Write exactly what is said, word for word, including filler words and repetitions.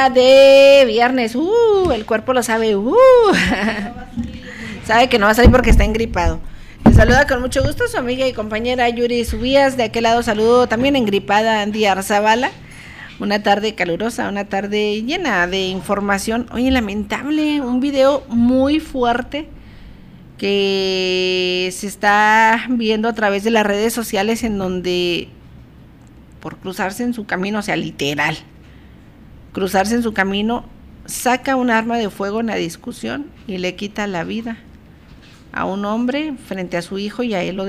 día de viernes. Uh, el cuerpo lo sabe. Uh. Sabe que no va a salir porque está engripado. Le saluda con mucho gusto su amiga y compañera Yuri Subías. De aquel lado saludo también engripada Andy Arzabala. Una tarde calurosa, una tarde llena de información. Oye, lamentable, un video muy fuerte que se está viendo a través de las redes sociales en donde por cruzarse en su camino, o sea, literal, cruzarse en su camino, saca un arma de fuego en la discusión y le quita la vida a un hombre frente a su hijo y a él lo